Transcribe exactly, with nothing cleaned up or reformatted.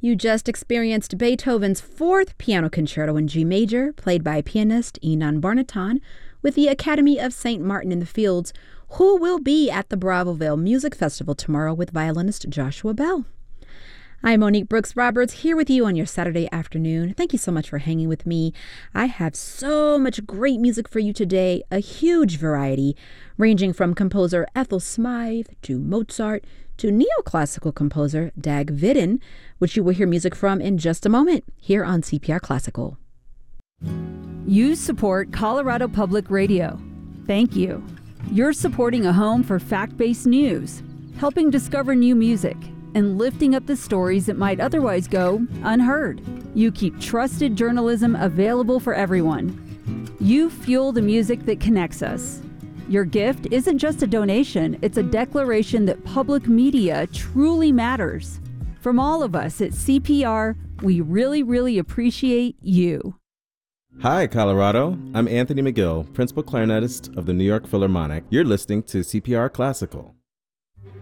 You just experienced Beethoven's fourth piano concerto in G major, played by pianist Inan Barnaton, with the Academy of Saint Martin in the Fields, who will be at the Bravoville Music Festival tomorrow with violinist Joshua Bell. I'm Monique Brooks Roberts, here with you on your Saturday afternoon. Thank you so much for hanging with me. I have so much great music for you today, a huge variety, ranging from composer Ethel Smythe to Mozart to neoclassical composer Dag Vidin, which you will hear music from in just a moment here on C P R Classical. You support Colorado Public Radio. Thank you. You're supporting a home for fact-based news, helping discover new music, and lifting up the stories that might otherwise go unheard. You keep trusted journalism available for everyone. You fuel the music that connects us. Your gift isn't just a donation, it's a declaration that public media truly matters. From all of us at C P R, we really, really appreciate you. Hi, Colorado. I'm Anthony McGill, principal clarinetist of the New York Philharmonic. You're listening to C P R Classical.